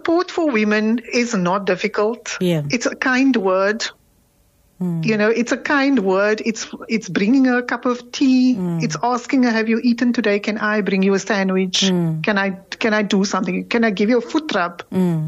support for women is not difficult. Yeah. It's a kind word. It's a kind word. It's bringing her a cup of tea. It's asking her, have you eaten today? Can I bring you a sandwich? Can I do something? Can I give you a foot rub?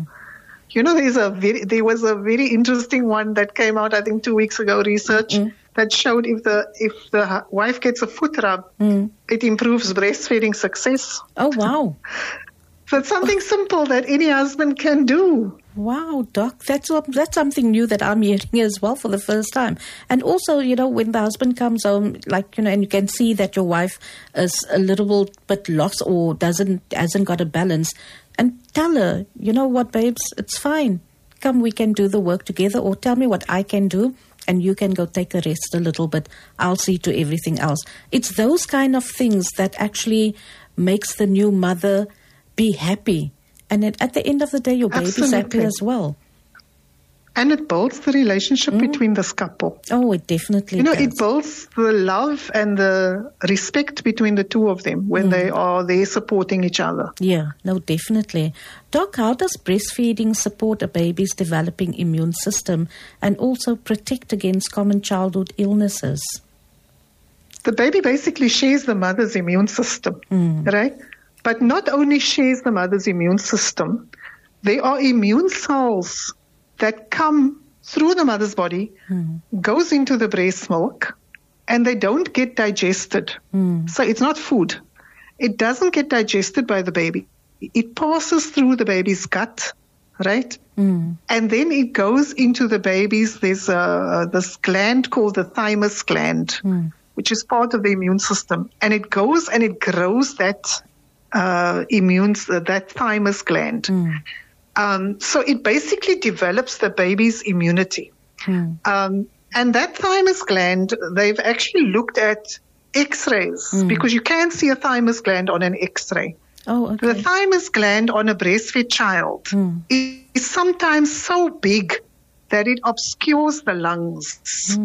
There was a very interesting one that came out, I think 2 weeks ago, research that showed if the wife gets a foot rub, it improves breastfeeding success. Oh, wow. So it's something simple that any husband can do. Wow, Doc, that's something new that I'm hearing as well for the first time. And also, when the husband comes home, and you can see that your wife is a little bit lost or hasn't got a balance, and tell her, you know what, babes, it's fine. Come, we can do the work together, or tell me what I can do, and you can go take a rest a little bit. I'll see to everything else. It's those kind of things that actually makes the new mother be happy. And at the end of the day, your baby's happy as well. And it builds the relationship between this couple. Oh, it definitely does. It builds the love and the respect between the two of them when they are there supporting each other. Yeah, no, definitely. Doc, how does breastfeeding support a baby's developing immune system and also protect against common childhood illnesses? The baby basically shares the mother's immune system, right? But not only shares the mother's immune system, there are immune cells that come through the mother's body, goes into the breast milk, and they don't get digested. So it's not food. It doesn't get digested by the baby. It passes through the baby's gut, right? And then it goes into the baby's, there's this gland called the thymus gland, which is part of the immune system. And it goes and it grows that that thymus gland. So it basically develops the baby's immunity. And that thymus gland, they've actually looked at X-rays because you can see a thymus gland on an X-ray. Oh, okay. The thymus gland on a breastfed child is sometimes so big that it obscures the lungs.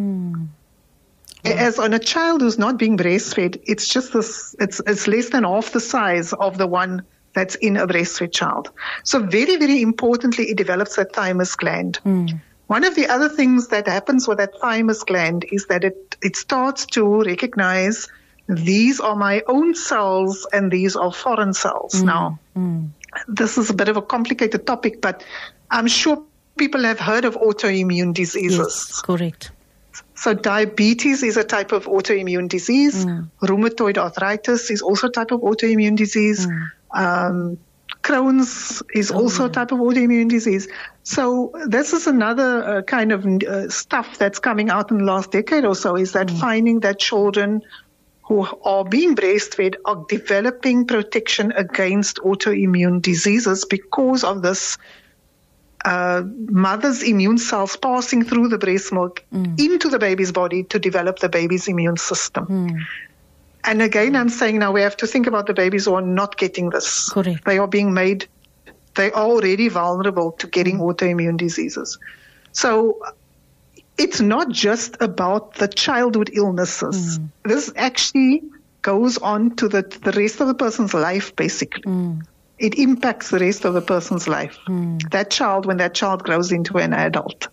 As on a child who's not being breastfed, it's just it's less than half the size of the one that's in a breastfed child. So very, very importantly, it develops that thymus gland. One of the other things that happens with that thymus gland is that it starts to recognize these are my own cells and these are foreign cells. Now, this is a bit of a complicated topic, but I'm sure people have heard of autoimmune diseases. Yes, correct. So diabetes is a type of autoimmune disease. Rheumatoid arthritis is also a type of autoimmune disease. Crohn's is also a type of autoimmune disease. So this is another kind of stuff that's coming out in the last decade or so, is that finding that children who are being breastfed are developing protection against autoimmune diseases because of this mother's immune cells passing through the breast milk into the baby's body to develop the baby's immune system. And again, I'm saying now we have to think about the babies who are not getting this. Correct. They are already vulnerable to getting autoimmune diseases. So it's not just about the childhood illnesses. This actually goes on to the rest of the person's life, basically. It impacts the rest of the person's life. That child, when that child grows into an adult.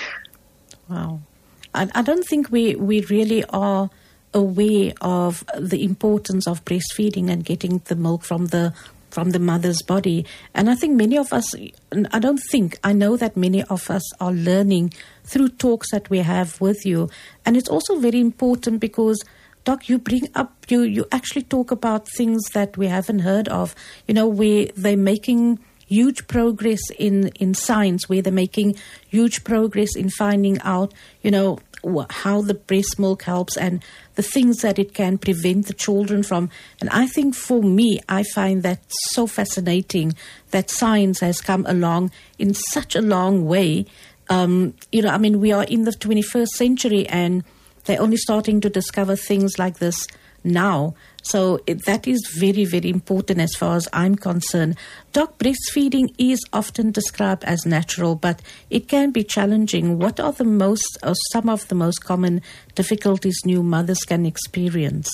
Wow. I don't think we really are aware of the importance of breastfeeding and getting the milk from the mother's body. And I think many of us, I know that many of us are learning through talks that we have with you. And it's also very important because, Doc, you bring up, you actually talk about things that we haven't heard of, where they're making huge progress in science, where they're making huge progress in finding out, how the breast milk helps and the things that it can prevent the children from. And I think for me, I find that so fascinating that science has come along in such a long way. We are in the 21st century and they're only starting to discover things like this now. So that is very, very important as far as I'm concerned. Doc, breastfeeding is often described as natural, but it can be challenging. What are some of the most common difficulties new mothers can experience?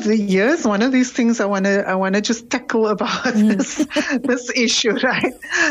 One of these things I want to just tackle about this issue, right?